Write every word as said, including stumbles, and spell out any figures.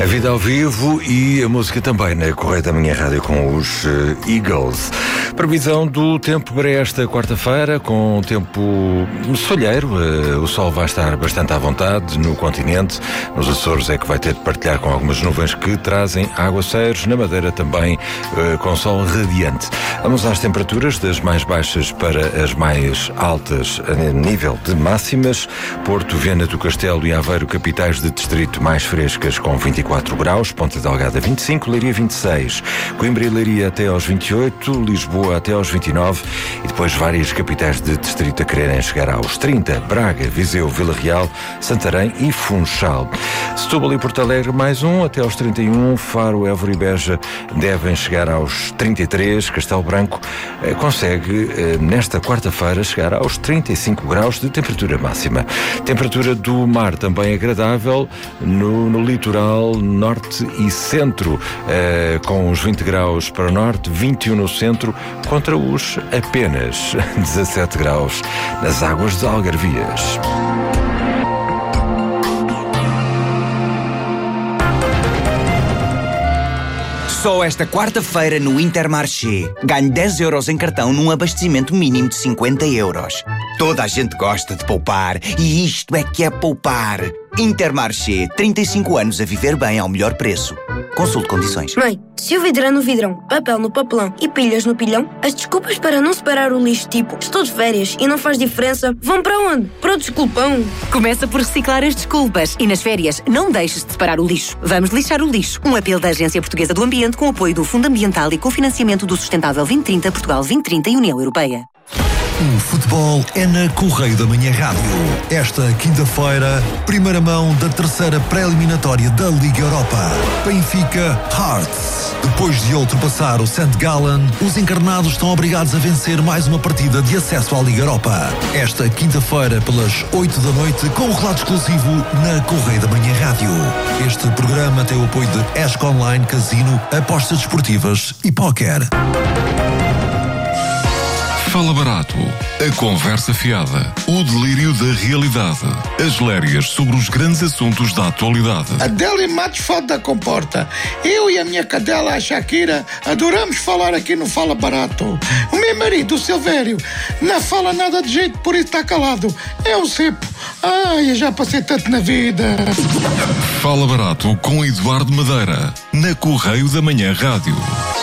A vida ao vivo e a música também na Correio da Manhã Rádio com os uh, Eagles. Previsão do tempo para esta quarta-feira, com tempo solheiro. Uh, o sol vai estar bastante à vontade no continente. Nos Açores é que vai ter de partilhar com algumas nuvens que trazem aguaceiros. Na Madeira também uh, com sol radiante. Vamos às temperaturas, das mais baixas para as mais altas a nível de máximas. Porto, Viana do Castelo e Aveiro, capitais de distrito, mais frescas com vinte e quatro graus, Ponta Delgada vinte e cinco, Leiria vinte e seis, Coimbra e Leiria até aos vinte e oito, Lisboa até aos vinte e nove e depois várias capitais de distrito a quererem chegar aos trinta, Braga, Viseu, Vila Real, Santarém e Funchal. Setúbal e Porto Alegre mais um, até aos trinta e um, Faro, Évora e Beja devem chegar aos trinta e três, Castelo Branco eh, consegue eh, nesta quarta-feira chegar aos trinta e cinco graus de temperatura máxima. Temperatura do mar também agradável no, no litoral norte e centro, eh, com os vinte graus para o norte, vinte e um no centro, contra os apenas dezassete graus nas águas de Algarvias. Só esta quarta-feira no Intermarché. Ganhe dez euros em cartão num abastecimento mínimo de cinquenta euros. Toda a gente gosta de poupar e isto é que é poupar. Intermarché, trinta e cinco anos a viver bem ao melhor preço. Consulte condições. Mãe, se o vidro é no vidrão, papel no papelão e pilhas no pilhão, as desculpas para não separar o lixo, tipo estou de férias e não faz diferença, vão para onde? Para o desculpão. Começa por reciclar as desculpas e nas férias não deixes de separar o lixo. Vamos lixar o lixo. Um apelo da Agência Portuguesa do Ambiente com apoio do Fundo Ambiental e cofinanciamento do Sustentável vinte trinta, Portugal vinte trinta e União Europeia. O futebol é na Correio da Manhã Rádio. Esta quinta-feira, primeira mão da terceira pré-eliminatória da Liga Europa. Benfica Hearts. Depois de ultrapassar o Saint Gallen, os encarnados estão obrigados a vencer mais uma partida de acesso à Liga Europa. Esta quinta-feira, pelas oito da noite, com um relato exclusivo na Correio da Manhã Rádio. Este programa tem o apoio de Esco Online, Casino, apostas desportivas e póquer. Fala Barato, a conversa fiada, o delírio da realidade, as lérias sobre os grandes assuntos da atualidade. Adélia Matos Foto da Comporta. Eu e a minha cadela, a Shakira, adoramos falar aqui no Fala Barato. O meu marido, o Silvério, não fala nada de jeito, por isso está calado. É o cepo. Ai, eu já passei tanto na vida. Fala Barato com Eduardo Madeira, na Correio da Manhã Rádio.